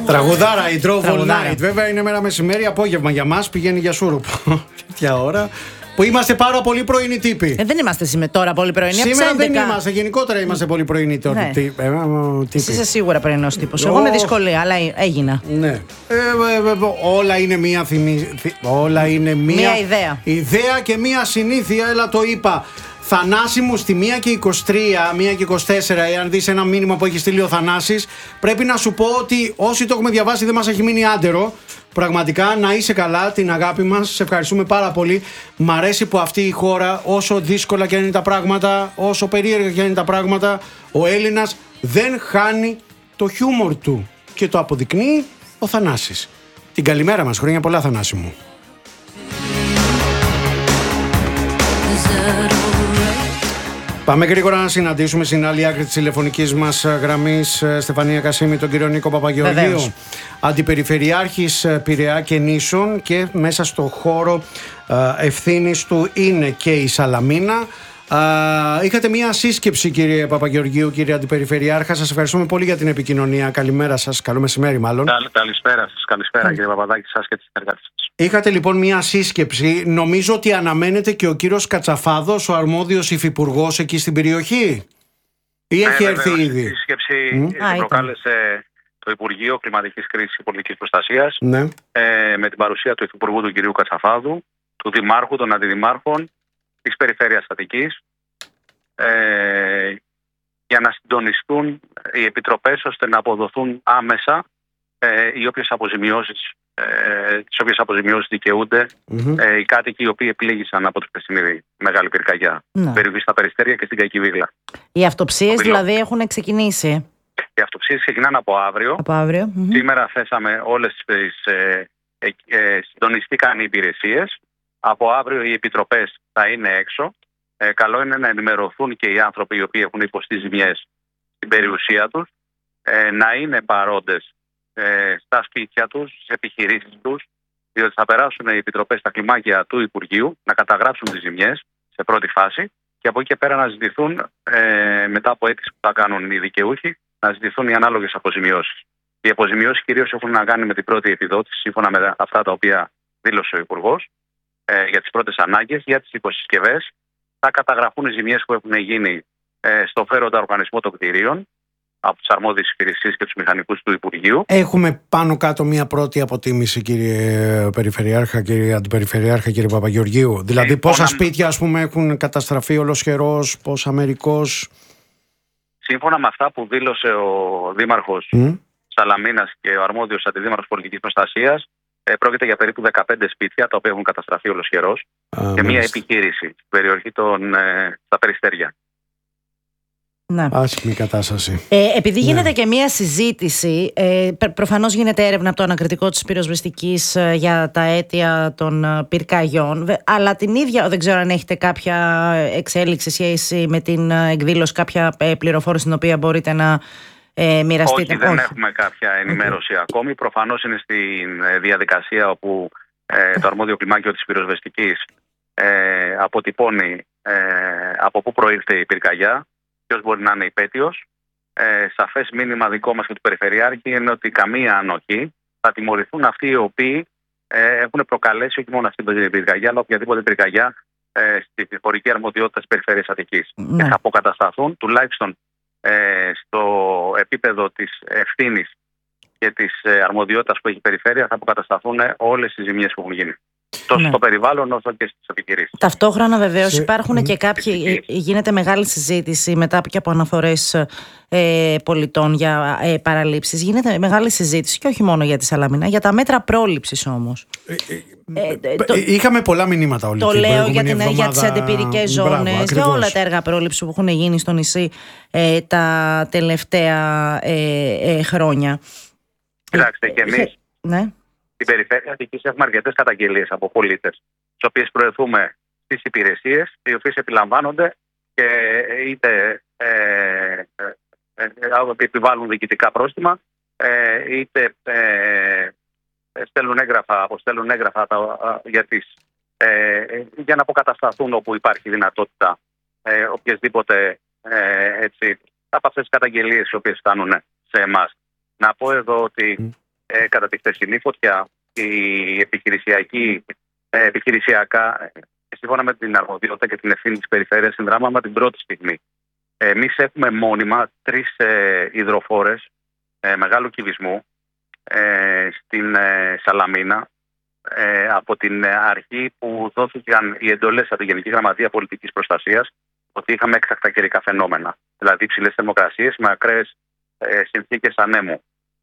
Τραγουδάρα, η Drove All Night. Βέβαια είναι μέρα μεσημέρι, απόγευμα για μας. Πηγαίνει για σούρουπ. Τέτοια ώρα. Που είμαστε πάρα πολύ πρωινοί τύποι. Δεν είμαστε σήμερα τώρα πολύ πρωινοί. Σήμερα δεν είμαστε. Γενικότερα είμαστε πολύ πρωινοί τύποι. Εσύ είσαι σίγουρα πρωινός τύπος. Εγώ με δυσκολία, αλλά έγινα. Ναι. Όλα είναι μία όλα είναι μία ιδέα. Ιδέα και μία συνήθεια. Έλα, το είπα. Θανάσιμου στη 1 και 23, 1 και 24, εάν δεις ένα μήνυμα που έχει στείλει ο Θανάσης, πρέπει να σου πω ότι όσοι το έχουμε διαβάσει δεν μας έχει μείνει άντερο. Πραγματικά να είσαι καλά, την αγάπη μας, σε ευχαριστούμε πάρα πολύ. Μ' αρέσει που αυτή η χώρα, όσο δύσκολα και αν είναι τα πράγματα, όσο περίεργα και αν είναι τα πράγματα, ο Έλληνας δεν χάνει το χιούμορ του. Και το αποδεικνύει ο Θανάσης. Την καλημέρα μας, χρόνια πολλά Θανάση μου. Πάμε γρήγορα να συναντήσουμε στην άλλη άκρη της τηλεφωνικής μας γραμμής Στεφανία Κασίμη, τον κύριο Νίκο Παπαγεωργίου, Αντιπεριφερειάρχης Πειραιά και Νήσων, και μέσα στο χώρο ευθύνης του είναι και η Σαλαμίνα. Είχατε μία σύσκεψη, κύριε Παπαγεωργίου, κύριε Αντιπεριφερειάρχα. Σας ευχαριστούμε πολύ για την επικοινωνία. Καλημέρα σας, καλό μεσημέρι μάλλον. Καλησπέρα σας, καλησπέρα κύριε Παπαδάκη, σας και τις συνεργάτες σας. Είχατε λοιπόν μία σύσκεψη. Νομίζω ότι αναμένεται και ο κύριος Κατσαφάδος, ο αρμόδιος υφυπουργός εκεί στην περιοχή. Ή έχει έρθει ήδη? Η σύσκεψη προκάλεσε το Υπουργείο Κλιματικής Κρίσης και Πολιτικής Προστασίας, με την παρουσία του Υφυπουργού του κυρίου Κατσαφάδου, του Δημάρχου, των Αντιδημάρχων, της Περιφέρειας Αττικής, για να συντονιστούν οι επιτροπές ώστε να αποδοθούν άμεσα οι όποιες αποζημιώσεις, τις όποιες αποζημιώσεις δικαιούνται οι κάτοικοι οι οποίοι επλήγησαν από τη χθεσινή μεγάλη πυρκαγιά στα Περιστέρια και στην Καϊκηβίγλα. Οι αυτοψίες δηλαδή έχουν ξεκινήσει? Οι αυτοψίες ξεκινάνε από αύριο. Σήμερα θέσαμε όλες τις συντονιστήκαν οι υπηρεσίες. Από αύριο οι επιτροπές θα είναι έξω. Καλό είναι να ενημερωθούν και οι άνθρωποι οι οποίοι έχουν υποστεί ζημιές στην περιουσία τους, να είναι παρόντες στα σπίτια τους, στις επιχειρήσεις τους, διότι θα περάσουν οι επιτροπές στα κλιμάκια του Υπουργείου να καταγράψουν τις ζημιές σε πρώτη φάση και από εκεί και πέρα να ζητηθούν, μετά από αίτηση που θα κάνουν οι δικαιούχοι, να ζητηθούν οι ανάλογες αποζημιώσεις. Οι αποζημιώσεις κυρίως έχουν να κάνουν με την πρώτη επιδότηση, σύμφωνα με αυτά τα οποία δήλωσε ο Υπουργός, για τις πρώτες ανάγκες. Για τις υποσυσκευές θα καταγραφούν οι ζημιές που έχουν γίνει στο φέροντα οργανισμό των κτηρίων από τις αρμόδιες υπηρεσίες και τους μηχανικούς του Υπουργείου. Έχουμε πάνω κάτω μία πρώτη αποτίμηση, κύριε Περιφερειάρχα, κύριε Αντιπεριφερειάρχα, κύριε Παπαγεωργίου? Δηλαδή πόσα σπίτια ας πούμε έχουν καταστραφεί ολοσχερός, πόσα μερικώς? Σύμφωνα με αυτά που δήλωσε ο Δήμαρχος Σαλαμίνας και ο αρμόδιος Αντιδήμαρχος Πολιτικής Προστασίας, πρόκειται για περίπου 15 σπίτια τα οποία έχουν καταστραφεί ολοσχερός και μία επιχείρηση στην περιοχή στα Περιστέρια. Ναι. Άσχημη κατάσταση. Επειδή γίνεται και μία συζήτηση, προφανώς γίνεται έρευνα από το ανακριτικό της πυροσβεστικής για τα αίτια των πυρκαγιών, αλλά την ίδια δεν ξέρω αν έχετε κάποια εξέλιξη σχέση με την εκδήλωση, κάποια πληροφόρηση την οποία μπορείτε να μοιραστείτε? Όχι, δεν έχουμε κάποια ενημέρωση ακόμη. Προφανώς είναι στη διαδικασία όπου το αρμόδιο κλιμάκιο της πυροσβεστικής αποτυπώνει από πού προήλθε η πυρκαγιά, ποιος μπορεί να είναι υπέτειος. Σαφές μήνυμα δικό μας και του Περιφερειάρχη είναι ότι καμία ανοχή, θα τιμωρηθούν αυτοί οι οποίοι έχουν προκαλέσει όχι μόνο αυτή την πυρκαγιά, αλλά οποιαδήποτε πυρκαγιά στη χωρική αρμοδιότητα της Περιφέρειας Αττικής. Και θα αποκατασταθούν τουλάχιστον στο επίπεδο της ευθύνης και της αρμοδιότητας που έχει η Περιφέρεια, θα αποκατασταθούν όλες οι ζημιές που έχουν γίνει. Τόσο στο περιβάλλον όσο και στις επιχειρήσεις. Ταυτόχρονα βεβαίως υπάρχουν και κάποιοι, γίνεται μεγάλη συζήτηση μετά και από αναφορές πολιτών για παραλήψεις. Γίνεται μεγάλη συζήτηση και όχι μόνο για τη Σαλαμίνα, για τα μέτρα πρόληψης όμως. Είχαμε πολλά μηνύματα όλοι. Το λέω για τις αντιπυρικές ζώνες, για όλα τα έργα πρόληψης που έχουν γίνει στο νησί τα τελευταία χρόνια. Κοιτάξτε, και εμείς στην Περιφέρεια Αττικής έχουμε αρκετές καταγγελίες από πολίτες, τις οποίες προωθούμε στις υπηρεσίες, οι οποίες επιλαμβάνονται και είτε επιβάλλουν διοικητικά πρόστιμα, είτε αποστέλνουν έγγραφα για να αποκατασταθούν όπου υπάρχει δυνατότητα οποιασδήποτε από αυτές τις καταγγελίες οι οποίες φτάνουν σε εμάς. Να πω εδώ ότι κατά τη χθεσινή φωτιά, η επιχειρησιακά, σύμφωνα με την αρμοδιότητα και την ευθύνη της περιφέρειας, συνδράμαμε την πρώτη στιγμή. Εμείς έχουμε μόνιμα 3 υδροφόρες μεγάλου κυβισμού στην Σαλαμίνα, από την αρχή που δόθηκαν οι εντολές από τη Γενική Γραμματεία Πολιτικής Προστασίας ότι είχαμε έκτακτα καιρικά φαινόμενα, δηλαδή υψηλές θερμοκρασίες με ακραίες συνθήκες ανέμου.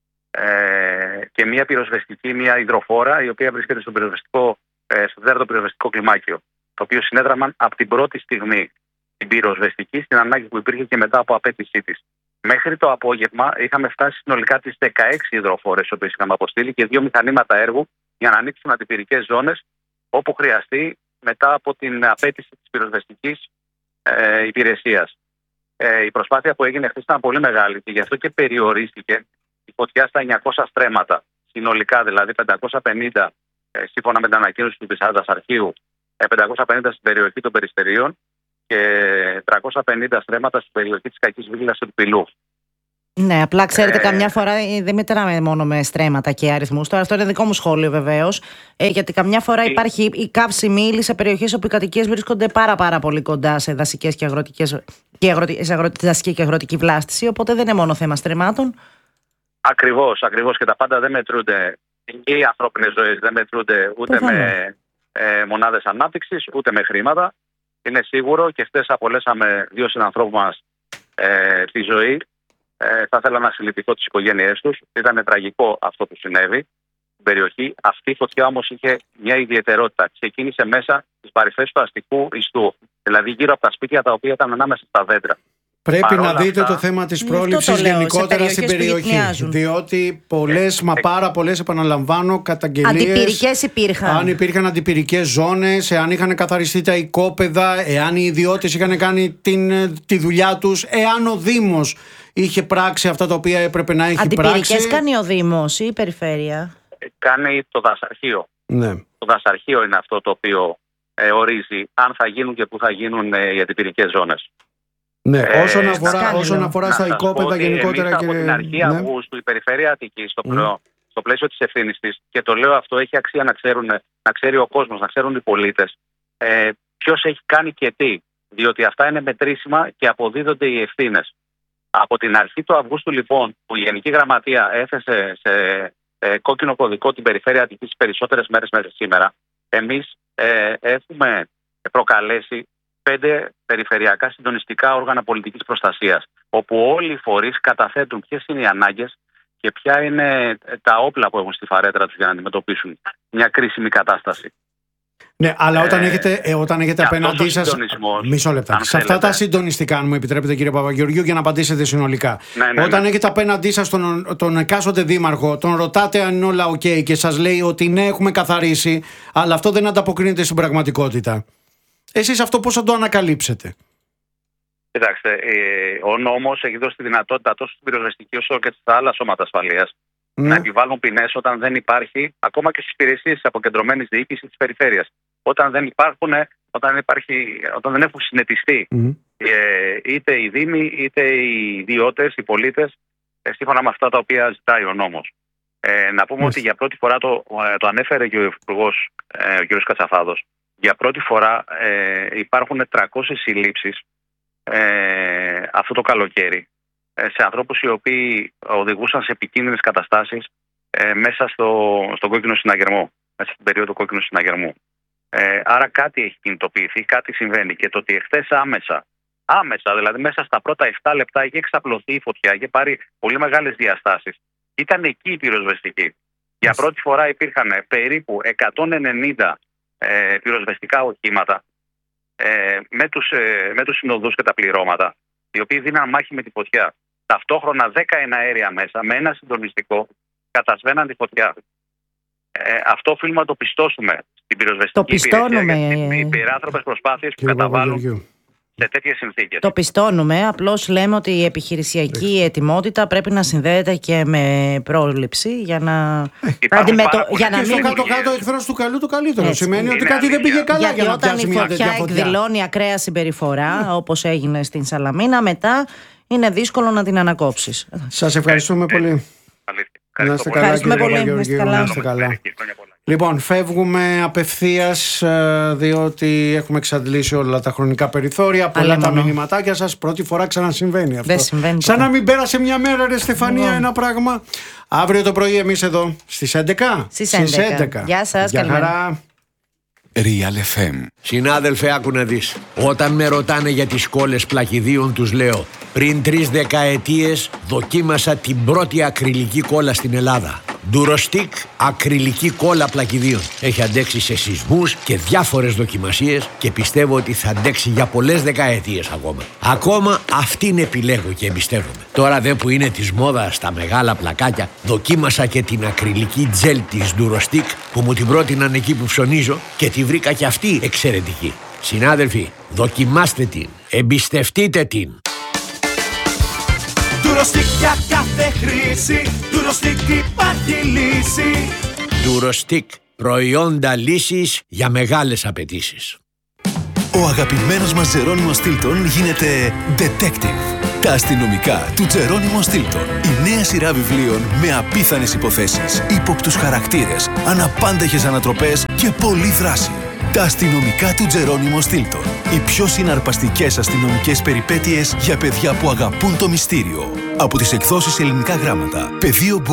Και μια πυροσβεστική, μια υδροφόρα, η οποία βρίσκεται στο 4ο πυροσβεστικό κλιμάκιο, το οποίο συνέδραμαν από την πρώτη στιγμή την πυροσβεστική στην ανάγκη που υπήρχε και μετά από απέτησή της. Μέχρι το απόγευμα είχαμε φτάσει συνολικά τις 16 υδροφόρες, οι οποίες είχαμε αποστείλει, και 2 μηχανήματα έργου για να ανοίξουν αντιπυρικές ζώνες όπου χρειαστεί μετά από την απέτηση της πυροσβεστικής υπηρεσίας. Η προσπάθεια που έγινε χθες ήταν πολύ μεγάλη και γι' αυτό και περιορίστηκε η φωτιά στα 900 στρέμματα. Συνολικά δηλαδή 550 σύμφωνα με την ανακοίνωση του Δασαρχείου, 550 στην περιοχή των Περιστερίων και 350 στρέμματα στην περιοχή της Κακής Βίγλας και του Πυλού. Ναι, απλά ξέρετε, καμιά φορά δεν μετράμε μόνο με στρέμματα και αριθμούς. Τώρα, αυτό είναι δικό μου σχόλιο βεβαίως. Γιατί καμιά φορά υπάρχει η καύσιμη ύλη σε περιοχές όπου οι κατοικίες βρίσκονται πάρα πολύ κοντά σε δασικές και αγροτικές δασική και αγροτική βλάστηση. Οπότε δεν είναι μόνο θέμα στρεμμάτων. Ακριβώς. Και τα πάντα δεν μετρούνται. Και οι ανθρώπινες ζωές δεν μετρούνται ούτε με μονάδες ανάπτυξης ούτε με χρήματα. Είναι σίγουρο, και χθες απολέσαμε 2 συνανθρώπους μας τη ζωή. Θα ήθελα να συλληπιθώ τις οικογένειές τους. Ήταν τραγικό αυτό που συνέβη στην περιοχή. Αυτή η φωτιά όμως είχε μια ιδιαιτερότητα. Ξεκίνησε μέσα στις παρυφές του αστικού ιστού, δηλαδή γύρω από τα σπίτια τα οποία ήταν ανάμεσα στα δέντρα. Πρέπει να δείτε το θέμα της πρόληψης γενικότερα στην περιοχή. Διότι πάρα πολλές, επαναλαμβάνω, καταγγελίες. Αντιπυρικές υπήρχαν. Αν υπήρχαν αντιπυρικές ζώνες, εάν είχαν καθαριστεί τα οικόπεδα, εάν οι ιδιώτες είχαν κάνει τη δουλειά τους, εάν ο Δήμος είχε πράξει αυτά τα οποία έπρεπε να έχει πράξει. Αντιπυρικές κάνει ο Δήμος ή η Περιφέρεια? Κάνει το Δασαρχείο. Ναι. Το Δασαρχείο είναι αυτό το οποίο ορίζει αν θα γίνουν και πού θα γίνουν οι αντιπυρικές ζώνες. Ναι, όσον αφορά στα οικόπεδα γενικότερα. Από την αρχή Αυγούστου η Περιφέρεια Αττικής στο πλαίσιο της ευθύνης της, και το λέω αυτό, έχει αξία να ξέρει ο κόσμος, να ξέρουν οι πολίτες ποιος έχει κάνει και τι. Διότι αυτά είναι μετρήσιμα και αποδίδονται οι ευθύνες. Από την αρχή του Αυγούστου, λοιπόν, που η Γενική Γραμματεία έθεσε σε κόκκινο κωδικό την Περιφέρεια Αττικής τις περισσότερες μέρες μέχρι σήμερα, εμείς έχουμε προκαλέσει 5 περιφερειακά συντονιστικά όργανα πολιτικής προστασίας, όπου όλοι οι φορείς καταθέτουν ποιες είναι οι ανάγκες και ποια είναι τα όπλα που έχουν στη φαρέτρα τους για να αντιμετωπίσουν μια κρίσιμη κατάσταση. Ναι, αλλά όταν έχετε απέναντί σας. Μισό λεπτό. Σε αυτά τα συντονιστικά, αν μου επιτρέπετε, κύριε Παπαγεωργίου, για να απαντήσετε συνολικά. Όταν έχετε απέναντί σας τον εκάστοτε δήμαρχο, τον ρωτάτε αν είναι όλα OK και σας λέει ότι ναι, έχουμε καθαρίσει, αλλά αυτό δεν ανταποκρίνεται στην πραγματικότητα. Εσείς αυτό πώς θα το ανακαλύψετε? Κοιτάξτε, ο νόμος έχει δώσει τη δυνατότητα τόσο στην πυροσβεστική όσο και στα άλλα σώματα ασφαλείας να επιβάλλουν ποινές όταν δεν υπάρχει, ακόμα και στις υπηρεσίες της αποκεντρωμένης διοίκησης της περιφέρειας. Όταν δεν έχουν συνετιστεί είτε οι δήμοι είτε οι ιδιώτες, οι πολίτες, σύμφωνα με αυτά τα οποία ζητάει ο νόμος. Να πούμε ότι για πρώτη φορά το ανέφερε και ο Υπουργός, ο κ. Κατσαφάδος. Για πρώτη φορά υπάρχουν 300 συλλήψεις αυτό το καλοκαίρι σε ανθρώπους οι οποίοι οδηγούσαν σε επικίνδυνες καταστάσεις μέσα στον κόκκινο συναγερμό, μέσα στην περίοδο κόκκινου συναγερμού. Άρα κάτι έχει κινητοποιηθεί, κάτι συμβαίνει, και το ότι εχθές άμεσα, δηλαδή μέσα στα πρώτα 7 λεπτά είχε εξαπλωθεί η φωτιά, είχε πάρει πολύ μεγάλες διαστάσεις. Ήταν εκεί η πυροσβεστική. Για πρώτη φορά υπήρχαν περίπου 190 πυροσβεστικά οχήματα με τους συνοδούς και τα πληρώματα, οι οποίοι δίναν μάχη με τη φωτιά. Ταυτόχρονα 10 εναέρια μέσα με ένα συντονιστικό κατασβέναν τη φωτιά. Αυτό οφείλουμε να το πιστώσουμε στην πυροσβεστική υπηρεσία για τις υπεράνθρωπες προσπάθειες που καταβάλουν σε τέτοιες συνθήκες. Το πιστώνουμε, απλώς λέμε ότι η επιχειρησιακή ετοιμότητα πρέπει να συνδέεται και με πρόληψη για να στο κάτω-κάτω εχθρός του καλού το καλύτερο. Σημαίνει ότι κάτι δεν πήγε καλά για να πιάσει μια τέτοια φωτιά. Όταν η φωτιά εκδηλώνει ακραία συμπεριφορά, όπως έγινε στην Σαλαμίνα, μετά είναι δύσκολο να την ανακόψεις. Σας ευχαριστούμε πολύ. Αλήθεια. Να είστε καλά, Ευχαριστούμε κύριε πολύ. Παπαγεωργίου. Να είστε καλά. Να είστε καλά. Λοιπόν, φεύγουμε απευθείας, διότι έχουμε εξαντλήσει όλα τα χρονικά περιθώρια. Πολλά τα μηνυματάκια σας. Πρώτη φορά ξανασυμβαίνει αυτό. Δεν συμβαίνει. Σαν να μην πέρασε μια μέρα, ρε Στεφανία, ένα πράγμα. Αύριο το πρωί εμείς εδώ στις 11. Στις 11. Γεια σας, καλημέρα. Real FM. Συνάδελφε, άκου να δεις. Όταν με ρωτάνε για τις κόλλες πλακιδίων, τους λέω: πριν 3 δεκαετίες δοκίμασα την πρώτη ακριλική κόλλα στην Ελλάδα. Durostic ακριλική κόλλα πλακιδίων. Έχει αντέξει σε σεισμούς και διάφορες δοκιμασίες και πιστεύω ότι θα αντέξει για πολλές δεκαετίες ακόμα. Ακόμα αυτήν επιλέγω και εμπιστεύομαι. Τώρα δε που είναι της μόδας στα μεγάλα πλακάκια, δοκίμασα και την ακριλική τζέλ της Durostic που μου την πρότειναν εκεί που ψωνίζω και τη βρήκα και αυτή εξαιρετική. Συνάδελφοι, δοκιμάστε την, εμπιστευτείτε την. Durostic για κάθε χρήση, Durostic υπάρχει λύση. Durostic, προϊόντα λύσης για μεγάλες απαιτήσεις. Ο αγαπημένος μας Τζερόνιμος Στίλτον γίνεται detective. Τα αστυνομικά του Τζερόνιμο Στίλτον. Η νέα σειρά βιβλίων με απίθανες υποθέσεις, ύποπτους χαρακτήρες, αναπάντεχες ανατροπές και πολλή δράση. Τα αστυνομικά του Τζερόνιμο Στίλτον. Οι πιο συναρπαστικές αστυνομικές περιπέτειες για παιδιά που αγαπούν το μυστήριο. Από τις εκδόσεις Ελληνικά Γράμματα. Πεδίο